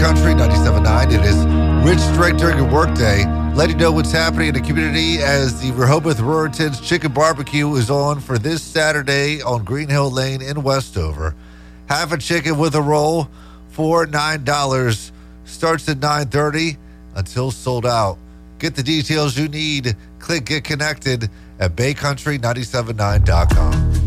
Country 97.9. It is Rich Drake during your workday. Let you know what's happening in the community as the Rehoboth Ruritan's Chicken Barbecue is on for this Saturday on Green Hill Lane in Westover. Half a chicken with a roll for $9. Starts at 9:30 until sold out. Get the details you need. Click Get Connected at BayCountry979.com.